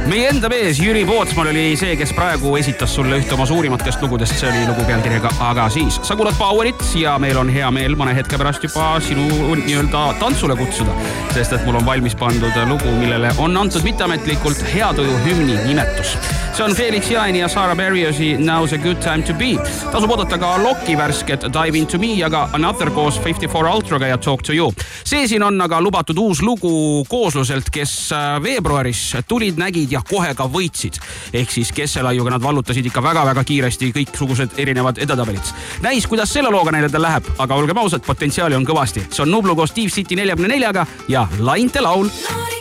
Meie enda mees Jüri Pootsmal oli see, kes praegu esitas sulle ühte oma suurimatest lugudest. See oli lugu pealkirjaga Aga siis. Sa kuulad Powerit ja meil on hea meel mõne hetke pärast juba sinu nii-öelda tantsule kutsuda, sest et mul on valmis pandud lugu, millele on antud mitteametlikult Heatuju hümni nimetus. See on Felix Jaeni ja Sarah Barriosi Now's a Good Time to Be. Tasub oodata ka Lokki värsket Dive Into Me ja ka Another Cause 54 Ultraga ja Talk to You. See siin on aga lubatud uus lugu koosluselt, kes veebruaris tulid, nägid ja kohe ka võitsid. Ehk siis Kesselaiuga nad vallutasid ikka väga-väga kiiresti kõiksugused erinevad edetabelid. Näis, kuidas selle looga neile läheb, aga olgem ausad, potentsiaali on kõvasti. See on Nublu koos Steve City 44-ga ja Lainte laul.